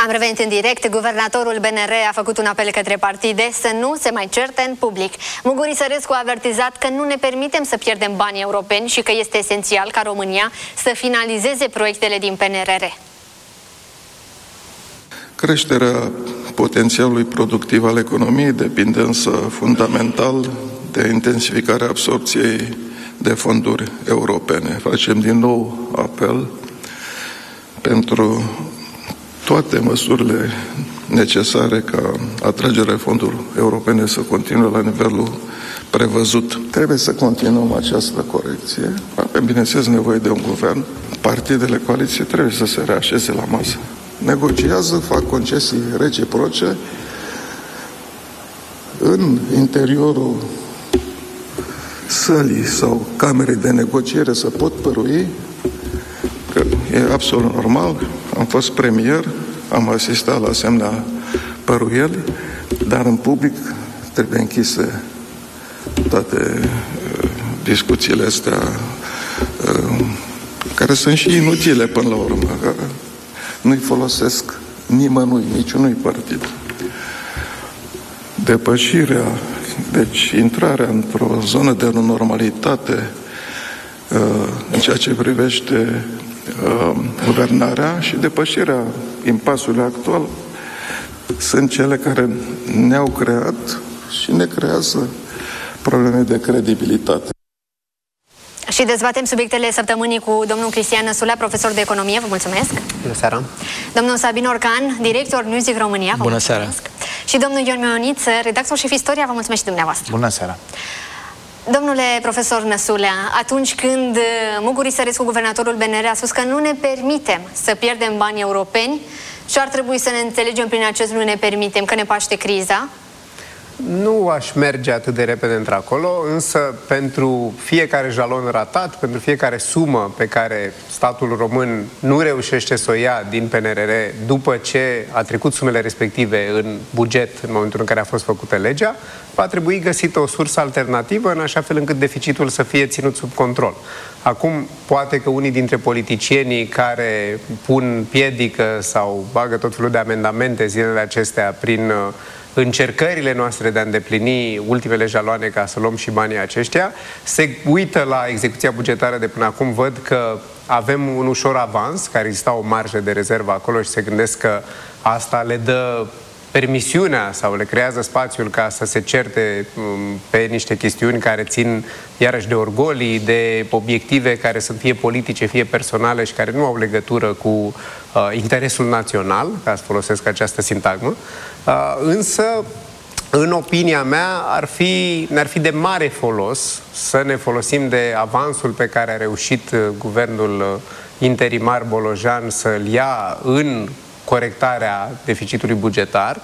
Am revenit în direct. Guvernatorul BNR a făcut un apel către partide să nu se mai certe în public. Muguri Sărescu a avertizat că nu ne permitem să pierdem banii europeni și că este esențial ca România să finalizeze proiectele din PNRR. Creșterea potențialului productiv al economiei depinde însă fundamental de intensificarea absorpției de fonduri europene. Facem din nou apel pentru toate măsurile necesare ca atragerea fondurilor europene să continue la nivelul prevăzut. Trebuie să continuăm această corecție. Avem, bineînțeles, nevoie de un guvern. Partidele coaliției trebuie să se reașeze la masă. Negociază, fac concesii reciproce în interiorul sălii sau camerei de negociere să pot părui că e absolut normal. Am fost premier, am asistat la asemenea păruieli, dar în public trebuie închise toate discuțiile astea care sunt și inutile până la urmă, care nu-i folosesc nimănui, niciunui partid. Depășirea, deci intrarea într-o zonă de normalitate în ceea ce privește guvernarea și depășirea impasului actual sunt cele care ne-au creat și ne creează probleme de credibilitate. Și dezbatem subiectele săptămânii cu domnul Cristian Năsulea, profesor de economie. Vă mulțumesc! Bună seara! Domnul Sabin Orcan, director Music România. Bună seara! Și domnul Ion Mioniță, redactor șef Istoria. Vă mulțumesc și dumneavoastră! Bună seara! Domnule profesor Năsulea, atunci când Muguri Sărescu, guvernatorul BNR, a spus că nu ne permitem să pierdem bani europeni și ar trebui să ne înțelegem prin acest nu ne permitem, că ne paște criza? Nu aș merge atât de repede într-acolo, însă pentru fiecare jalon ratat, pentru fiecare sumă pe care statul român nu reușește să o ia din PNRR după ce a trecut sumele respective în buget în momentul în care a fost făcută legea, va trebui găsită o sursă alternativă în așa fel încât deficitul să fie ținut sub control. Acum, poate că unii dintre politicienii care pun piedică sau bagă tot felul de amendamente zilele acestea prin încercările noastre de a îndeplini ultimele jaloane ca să luăm și banii aceștia, se uită la execuția bugetară de până acum, văd că avem un ușor avans, că exista o marjă de rezervă acolo și se gândesc că asta le dă permisiunea sau le creează spațiul ca să se certe pe niște chestiuni care țin iarăși de orgolii, de obiective care sunt fie politice, fie personale și care nu au legătură cu interesul național, ca să folosesc această sintagmă. Însă, în opinia mea, ne-ar fi de mare folos să ne folosim de avansul pe care a reușit guvernul interimar Bolojan să-l ia în corectarea deficitului bugetar,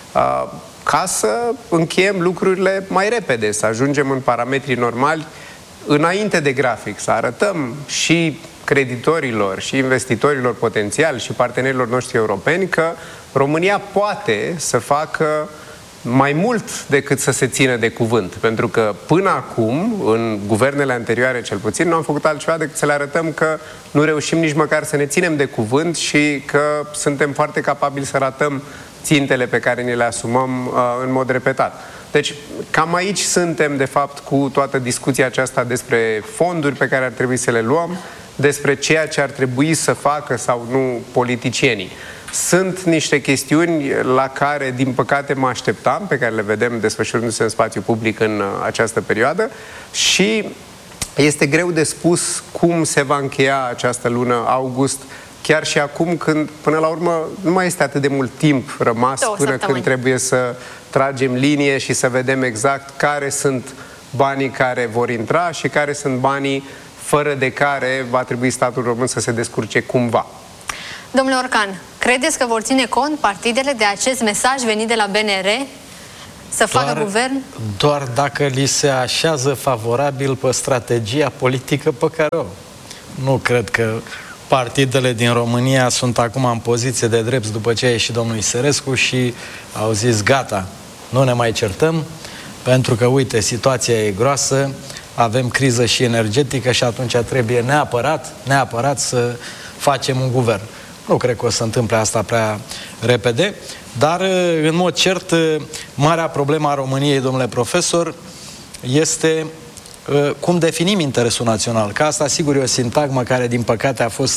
ca să încheiem lucrurile mai repede, să ajungem în parametrii normali înainte de grafic, să arătăm și creditorilor și investitorilor potențiali și partenerilor noștri europeni că România poate să facă mai mult decât să se țină de cuvânt. Pentru că până acum, în guvernele anterioare cel puțin, nu am făcut altceva decât să le arătăm că nu reușim nici măcar să ne ținem de cuvânt și că suntem foarte capabili să ratăm țintele pe care ne le asumăm în mod repetat. Deci, cam aici suntem, de fapt, cu toată discuția aceasta despre fonduri pe care ar trebui să le luăm, despre ceea ce ar trebui să facă sau nu politicienii. Sunt niște chestiuni la care, din păcate, mă așteptam, pe care le vedem desfășurându-se în spațiu public în această perioadă și este greu de spus cum se va încheia această lună august, chiar și acum când, până la urmă, nu mai este atât de mult timp rămas până când trebuie să tragem linie și să vedem exact care sunt banii care vor intra și care sunt banii fără de care va trebui statul român să se descurce cumva. Domnule Orcan, credeți că vor ține cont partidele de acest mesaj venit de la BNR să facă guvern? Doar dacă li se așează favorabil pe strategia politică pe care o. Nu cred că partidele din România sunt acum în poziție de drept după ce a ieșit domnul Sărescu și au zis gata, nu ne mai certăm, pentru că, uite, situația e groasă, avem criză și energetică și atunci trebuie neapărat să facem un guvern. Nu cred că o să se întâmple asta prea repede, dar în mod cert marea problemă a României, domnule profesor, este cum definim interesul național. Că asta sigur e o sintagmă care din păcate a fost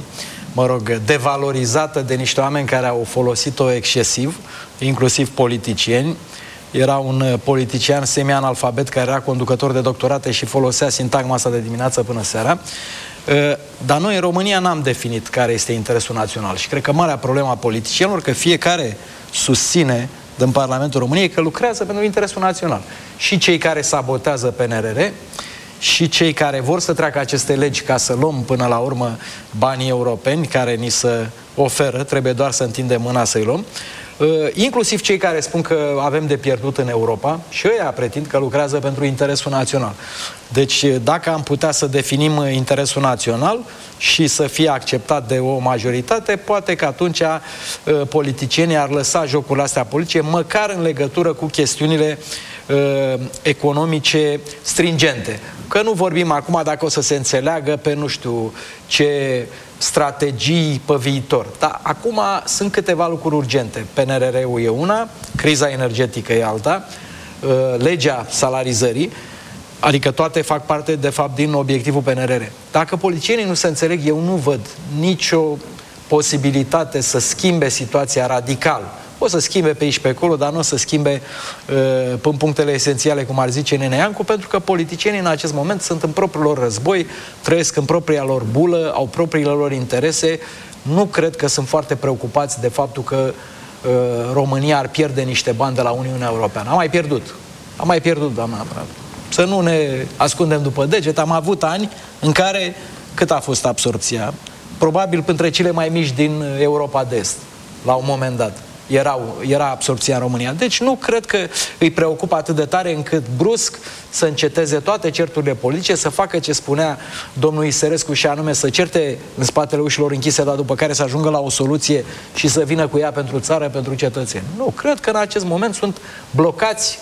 devalorizată de niște oameni care au folosit-o excesiv, inclusiv politicieni. Era un politician semi-analfabet care era conducător de doctorate și folosea sintagma asta de dimineață până seara. Dar noi în România n-am definit care este interesul național și cred că marea problemă a politicienilor că fiecare susține din Parlamentul României că lucrează pentru interesul național. Și cei care sabotează PNRR și cei care vor să treacă aceste legi ca să luăm până la urmă banii europeni care ni se oferă, trebuie doar să întindem mâna să-i luăm, inclusiv cei care spun că avem de pierdut în Europa și ăia pretind că lucrează pentru interesul național. Deci dacă am putea să definim interesul național și să fie acceptat de o majoritate, poate că atunci politicienii ar lăsa jocurile astea politice, măcar în legătură cu chestiunile economice stringente. Că nu vorbim acum dacă o să se înțeleagă pe nu știu ce strategii pe viitor. Dar acum sunt câteva lucruri urgente. PNRR-ul e una, criza energetică e alta, legea salarizării, adică toate fac parte, de fapt, din obiectivul PNRR. Dacă politicienii nu se înțeleg, eu nu văd nicio posibilitate să schimbe situația radical. O să schimbe pe aici pe acolo, dar nu o să schimbe în punctele esențiale, cum ar zice Nene Iancu, pentru că politicienii în acest moment sunt în propriul lor război, trăiesc în propria lor bulă, au propriile lor interese. Nu cred că sunt foarte preocupați de faptul că România ar pierde niște bani de la Uniunea Europeană. Am mai pierdut, doamna Brad. Să nu ne ascundem după deget. Am avut ani în care, cât a fost absorpția? Probabil între cele mai mici din Europa de Est, la un moment dat. Era absorpția în România. Deci nu cred că îi preocupă atât de tare încât brusc să înceteze toate certurile politice, să facă ce spunea domnul Iserescu și anume să certe în spatele ușilor închise, dar după care să ajungă la o soluție și să vină cu ea pentru țară, pentru cetățeni. Nu, cred că în acest moment sunt blocați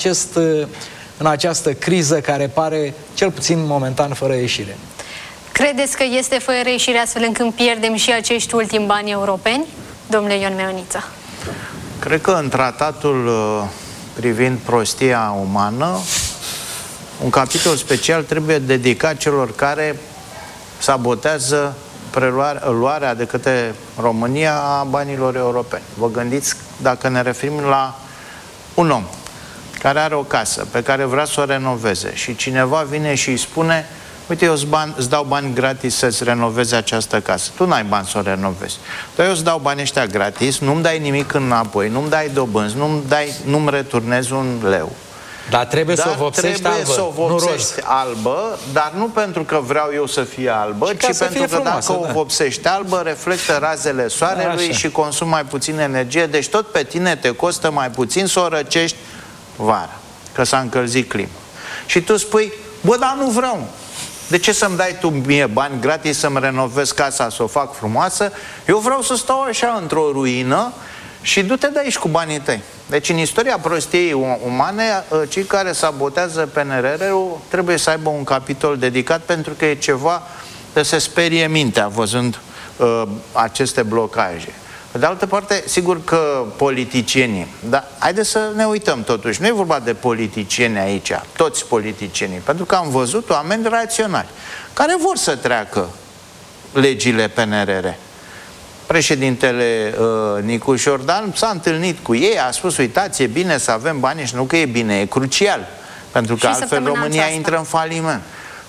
în această criză care pare, cel puțin momentan, fără ieșire. Credeți că este fără ieșire astfel încât pierdem și acești ultimi bani europeni? Domnule Ion Meoniță. Cred că în tratatul privind prostia umană, un capitol special trebuie dedicat celor care sabotează luarea de către România a banilor europeni. Vă gândiți, dacă ne referim la un om care are o casă pe care vrea să o renoveze și cineva vine și îi spune: uite, eu îți dau bani gratis să-ți renovezi această casă. Tu n-ai bani să o renovezi. Dar eu îți dau banii ăștia gratis, nu-mi dai nimic înapoi, nu-mi dai dobânzi, nu-mi returnezi un leu. Dar trebuie să o vopsești albă, să o vopsești albă, dar nu pentru că vreau eu să fie albă, ci pentru că dacă o vopsești albă, reflectă razele soarelui și consumă mai puțin energie, deci tot pe tine te costă mai puțin să o răcești vara, că s-a încălzit clima. Și tu spui: bă, dar nu vreau. De ce să-mi dai tu mie bani gratis să-mi renovez casa, să o fac frumoasă? Eu vreau să stau așa într-o ruină și du-te de aici cu banii tăi. Deci în istoria prostiei umane, cei care sabotează PNRR-ul trebuie să aibă un capitol dedicat, pentru că e ceva de se sperie mintea văzând aceste blocaje. De altă parte, sigur că politicienii, dar haideți să ne uităm totuși, nu e vorba de politicieni aici, toți politicienii, pentru că am văzut oameni raționali care vor să treacă legile PNRR. Președintele Nicu Șordan s-a întâlnit cu ei, a spus: uitați, e bine să avem bani, și nu că e bine, e crucial, pentru că altfel România intră în faliment.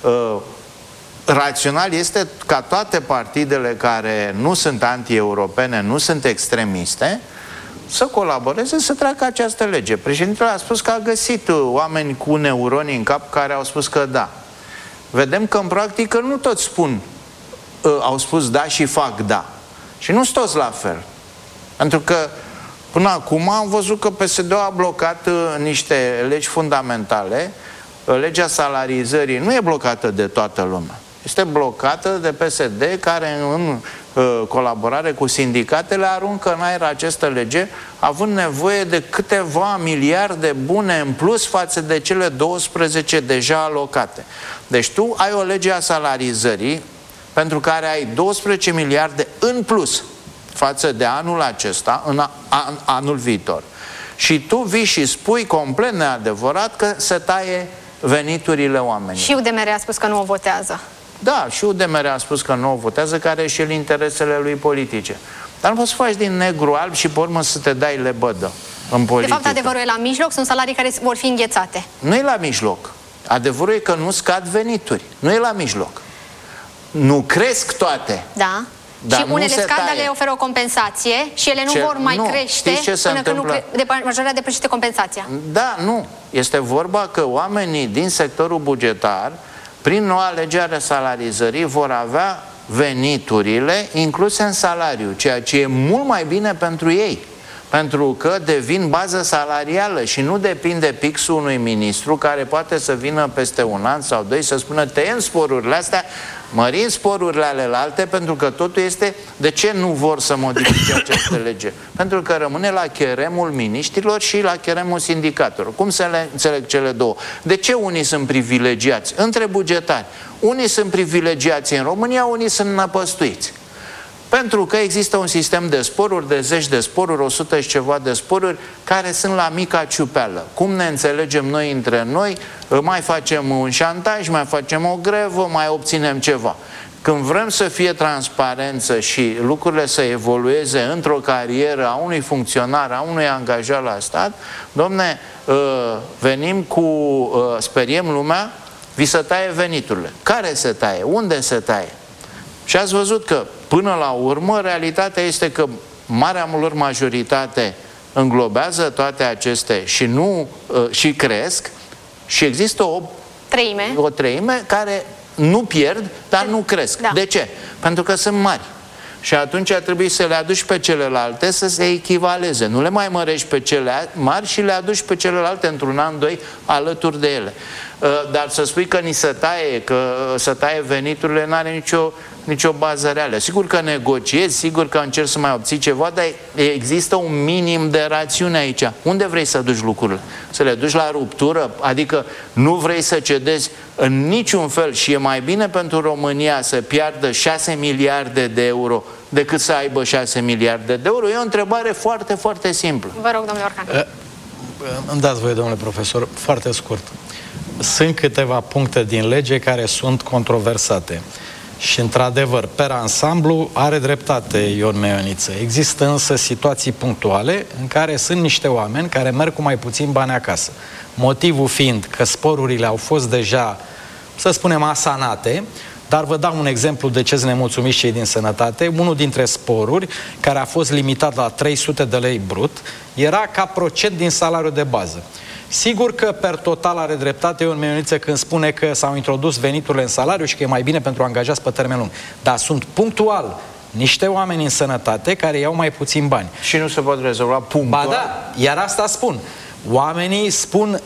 Rațional este ca toate partidele care nu sunt anti-europene, nu sunt extremiste, să colaboreze să treacă această lege. Președintele a spus că a găsit oameni cu neuroni în cap care au spus că da. Vedem că în practică nu toți au spus da și fac da. Și nu sunt toți la fel. Pentru că până acum am văzut că PSD-ul a blocat niște legi fundamentale. Legea salarizării nu e blocată de toată lumea. Este blocată de PSD, care în colaborare cu sindicatele aruncă în aer această lege, având nevoie de câteva miliarde bune în plus față de cele 12 deja alocate. Deci tu ai o lege a salarizării pentru care ai 12 miliarde în plus față de anul acesta, în anul viitor. Și tu vii și spui complet neadevărat că se taie veniturile oamenilor. Și UDMR a spus că nu o votează. Da, și UDMR a spus că nu o votează, care și el interesele lui politice. Dar nu poți să faci din negru alb și pe urmă să te dai lebădă în politică. De fapt, adevărul e la mijloc, sunt salarii care vor fi înghețate. Nu e la mijloc. Adevărul e că nu scad venituri. Nu e la mijloc. Nu cresc toate. Da. Și unele scandale oferă o compensație și ele nu vor mai crește până când majoritatea depășește compensația. Da, nu. Este vorba că oamenii din sectorul bugetar, prin noua lege a resalarizării, vor avea veniturile incluse în salariu, ceea ce e mult mai bine pentru ei, pentru că devin bază salarială și nu depinde pixul unui ministru care poate să vină peste un an sau doi să spună tăiem sporurile astea, mărim sporurile alelalte, pentru că totul este de ce nu vor să modifice această lege? Pentru că rămâne la cheremul miniștrilor și la cheremul sindicatelor. Cum se le înțeleg cele două? De ce unii sunt privilegiați? Între bugetari. Unii sunt privilegiați în România, unii sunt năpăstuiți. Pentru că există un sistem de sporuri, de zeci de sporuri, 100 și ceva de sporuri, care sunt la mica ciupeală. Cum ne înțelegem noi între noi, mai facem un șantaj, mai facem o grevă, mai obținem ceva. Când vrem să fie transparență și lucrurile să evolueze într-o carieră a unui funcționar, a unui angajat la stat, domne, venim cu, speriem lumea, vi se taie veniturile. Care se taie? Unde se taie? Și ați văzut că, până la urmă, realitatea este că marea lor majoritate înglobează toate aceste și cresc și există o treime care nu pierd, dar nu cresc. Da. De ce? Pentru că sunt mari. Și atunci trebuie să le aduci pe celelalte să se echivaleze. Nu le mai mărești pe cele mari și le aduci pe celelalte într-un an, doi, alături de ele. Dar să spui că ni se taie, că să taie veniturile, n-are nicio bază reală. Sigur că negociezi, sigur că încerci să mai obții ceva, dar există un minim de rațiune aici. Unde vrei să duci lucrurile? Să le duci la ruptură? Adică nu vrei să cedezi în niciun fel și e mai bine pentru România să piardă 6 miliarde de euro decât să aibă 6 miliarde de euro? E o întrebare foarte, foarte simplă. Vă rog, domnule Orcan. Îmi dați voie, domnule profesor, foarte scurt. Sunt câteva puncte din lege care sunt controversate. Și, într-adevăr, per ansamblu, are dreptate Ion Meioniță. Există însă situații punctuale în care sunt niște oameni care merg cu mai puțin bani acasă. Motivul fiind că sporurile au fost deja, să spunem, asanate, dar vă dau un exemplu de ce sunt nemulțumiți cei din sănătate. Unul dintre sporuri, care a fost limitat la 300 de lei brut, era ca procent din salariul de bază. Sigur că per total are dreptate Ion Meioniță când spune că s-au introdus veniturile în salariu și că e mai bine pentru angajați pe termen lung. Dar sunt punctual niște oameni în sănătate care iau mai puțin bani. Și nu se pot rezolva punctual? Ba da, iar asta spun. Oamenii spun,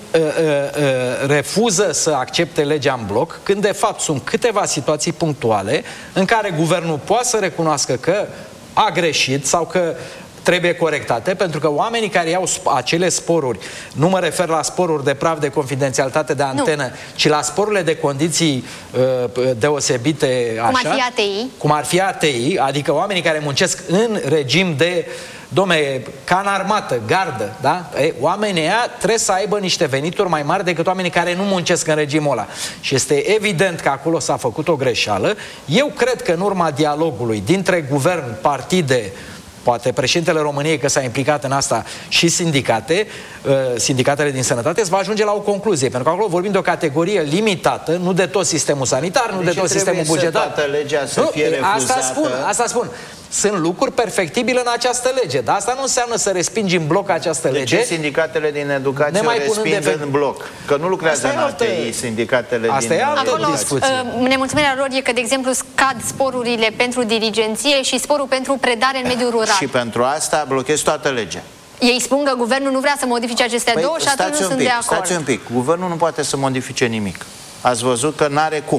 refuză să accepte legea în bloc, când de fapt sunt câteva situații punctuale în care guvernul poate să recunoască că a greșit sau că trebuie corectate, pentru că oamenii care iau acele sporuri, nu mă refer la sporuri de praf de confidențialitate de antenă, ci la sporurile de condiții deosebite, așa, cum ar fi ATI. Cum ar fi ATI, adică oamenii care muncesc în regim de, ca în armată, gardă, da? Oamenii ăia trebuie să aibă niște venituri mai mari decât oamenii care nu muncesc în regimul ăla. Și este evident că acolo s-a făcut o greșeală. Eu cred că în urma dialogului dintre guvern, partide, poate președintele României, că s-a implicat în asta, și sindicatele din sănătate, se va ajunge la o concluzie. Pentru că acolo vorbim de o categorie limitată, nu de tot sistemul sanitar, nu de tot sistemul bugetar. Legea să fie refuzată? Asta spun. Sunt lucruri perfectibile în această lege, dar asta nu înseamnă să respingi în bloc această lege. De ce sindicatele din educație o resping în bloc? Că nu lucrează în ATI sindicatele din educație. Nemulțumirea lor e că, de exemplu, scad sporurile pentru dirigenție și sporul pentru predare în mediul rural. Și pentru asta blochezi toată legea. Ei spun că guvernul nu vrea să modifice acestea două și atunci nu sunt de acord. Stați un pic. Guvernul nu poate să modifice nimic. Ați văzut că n-are cum.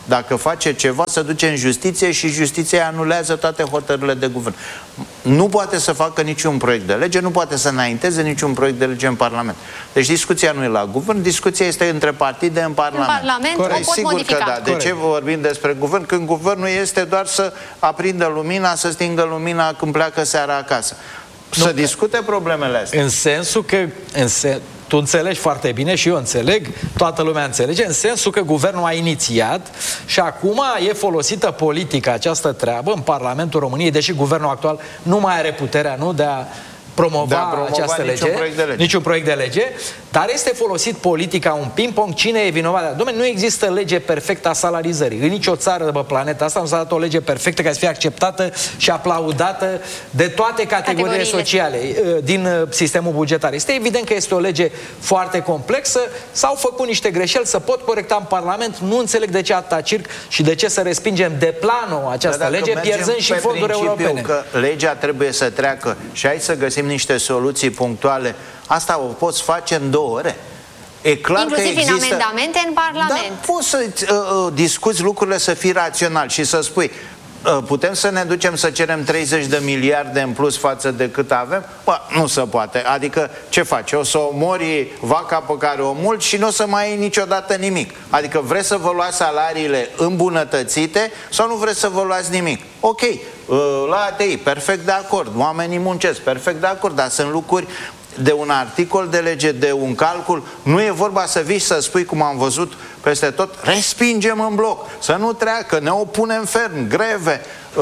Dacă face ceva, se duce în justiție și justiția anulează toate hotărârile de guvern. Nu poate să facă niciun proiect de lege, nu poate să înainteze niciun proiect de lege în Parlament. Deci discuția nu e la guvern, discuția este între partide în Parlament. În Parlament o pot sigur modifica. Că da. De ce vorbim despre guvern? Când guvernul este doar să aprindă lumina, să stingă lumina când pleacă seara acasă. Să discute problemele astea. În sensul că... Tu înțelegi foarte bine și eu înțeleg, toată lumea înțelege, în sensul că guvernul a inițiat și acum e folosită politica această treabă în Parlamentul României, deși guvernul actual nu mai are puterea de a promova această lege, niciun proiect de lege, dar este folosit politica, un ping-pong, cine e vinovat. Dom'le, nu există lege perfectă a salarizării. În nicio țară de pe planeta asta nu s-a dat o lege perfectă care să fie acceptată și aplaudată de toate categoriile sociale din sistemul bugetar. Este evident că este o lege foarte complexă, s-au făcut niște greșeli, se pot corecta în Parlament, nu înțeleg de ce atâta circ și de ce să respingem de plano această lege, pierzând și fonduri europene. Că legea trebuie să treacă și hai să găsim niște soluții punctuale. Asta o poți face în 2 ore. E clar inclusiv că există... în amendamente în Parlament. Da, poți să discuți lucrurile, să fii rațional și să spui putem să ne ducem să cerem 30 de miliarde în plus față de cât avem? Bă, nu se poate. Adică ce faci? O să omori vaca pe care o mulți și nu o să mai ai niciodată nimic. Adică vreți să vă luați salariile îmbunătățite sau nu vreți să vă luați nimic? Ok, la ATI, perfect de acord. Oamenii muncesc, perfect de acord, dar sunt lucruri de un articol de lege, de un calcul. Nu e vorba să vii să spui, cum am văzut peste tot, respingem în bloc, să nu treacă, ne opunem ferm, greve.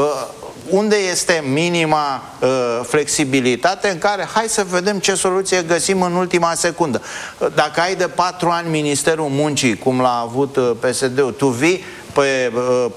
Unde este minima flexibilitate în care hai să vedem ce soluție găsim în ultima secundă. Dacă ai de 4 ani Ministerul Muncii, cum l-a avut PSD-ul, tu vii pe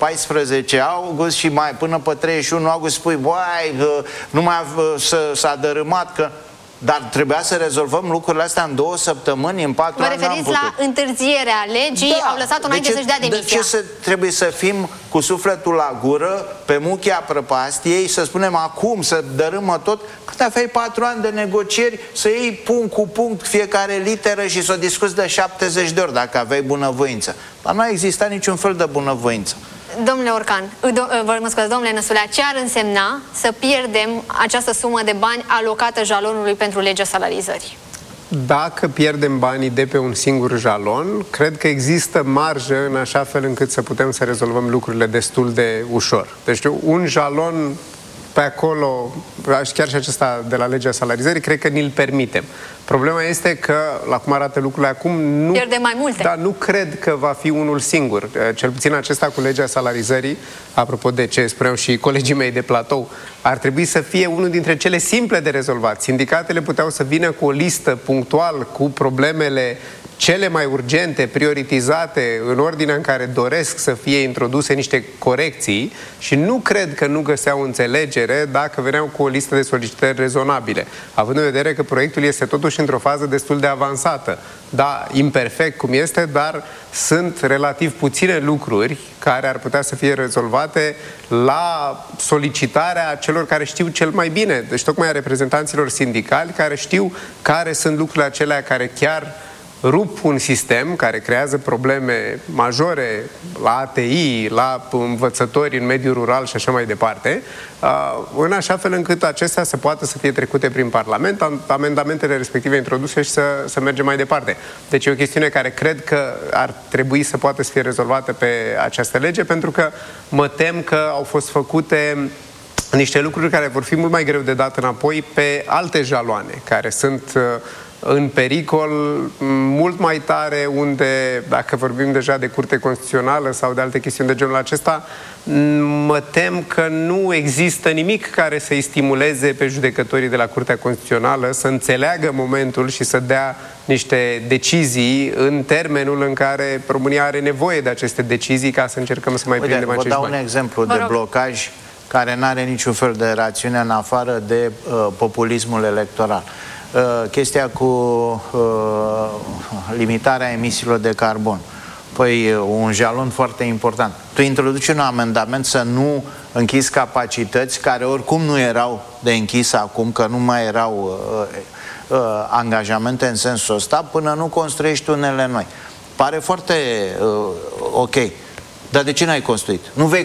14 august și mai până pe 31 august spui, băi, nu mai s-a dărâmat că... Dar trebuia să rezolvăm lucrurile astea în 2 săptămâni, în 4 ani. Vă referiți la întârzierea legii, au lăsat-o înainte să-și dea demisia. De ce trebuie să fim cu sufletul la gură, pe muchia prăpastiei, să spunem acum, să dărâmă tot, când aveai 4 ani de negocieri, să iei punct cu punct fiecare literă și să o discuți de 70 de ori, dacă aveai bunăvoință. Dar nu a existat niciun fel de bunăvoință. Domnule Orcan, domnule Năsulea, ce ar însemna să pierdem această sumă de bani alocată jalonului pentru legea salarizării? Dacă pierdem banii de pe un singur jalon, cred că există marjă în așa fel încât să putem să rezolvăm lucrurile destul de ușor. Deci un jalon pe acolo, chiar și acesta de la legea salarizării, cred că ni-l permitem. Problema este că, la cum arată lucrurile acum, pierdem mai multe. Dar nu cred că va fi unul singur. Cel puțin acesta cu legea salarizării, apropo de ce spuneau și colegii mei de platou, ar trebui să fie unul dintre cele simple de rezolvat. Sindicatele puteau să vină cu o listă punctual cu problemele cele mai urgente, prioritizate, în ordinea în care doresc să fie introduse niște corecții și nu cred că nu găseau înțelegere dacă veneau cu o listă de solicitări rezonabile, având în vedere că proiectul este totuși într-o fază destul de avansată. Da, imperfect cum este, dar sunt relativ puține lucruri care ar putea să fie rezolvate la solicitarea celor care știu cel mai bine, deci tocmai a reprezentanților sindicali care știu care sunt lucrurile acelea care chiar rup un sistem, care creează probleme majore la ATI, la învățători în mediul rural și așa mai departe, în așa fel încât acestea să poată să fie trecute prin Parlament, amendamentele respective introduse și să mergem mai departe. Deci e o chestiune care cred că ar trebui să poată să fie rezolvată pe această lege, pentru că mă tem că au fost făcute niște lucruri care vor fi mult mai greu de dat înapoi pe alte jaloane, care sunt în pericol mult mai tare, unde, dacă vorbim deja de Curte Constituțională sau de alte chestiuni de genul acesta, mă tem că nu există nimic care să-i stimuleze pe judecătorii de la Curtea Constituțională să înțeleagă momentul și să dea niște decizii în termenul în care România are nevoie de aceste decizii ca să încercăm să mai prindem acești bani. Vă dau un exemplu de blocaj care nu are niciun fel de rațiune în afară de populismul electoral. Chestia cu limitarea emisiilor de carbon. Păi, un jalon foarte important. Tu introduci un amendament să nu închizi capacități care oricum nu erau de închis acum, că nu mai erau angajamente în sensul ăsta, până nu construiești unele noi. Pare foarte ok. Dar de ce n-ai construit? Nu vei